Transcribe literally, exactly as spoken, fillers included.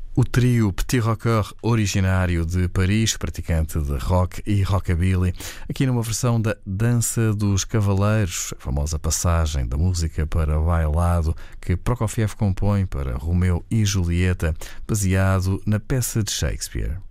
O trio Petit Rocker, originário de Paris, praticante de rock e rockabilly, aqui numa versão da Dança dos Cavaleiros, a famosa passagem da música para bailado que Prokofiev compõe para Romeu e Julieta, baseado na peça de Shakespeare.